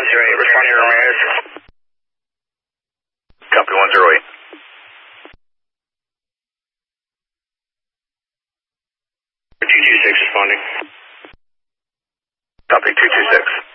108, responding to Ramirez. Copy 108. Responding. Copy 226.